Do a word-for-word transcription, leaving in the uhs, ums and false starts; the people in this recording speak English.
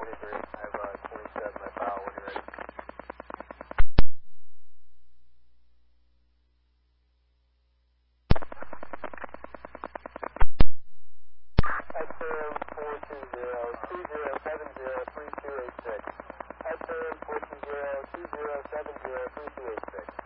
twenty-three. I have uh, twenty-seven at bow when you're ready. X M four two zero two zero seven zero three two eight six. X M four two zero two zero seven zero three two eight six.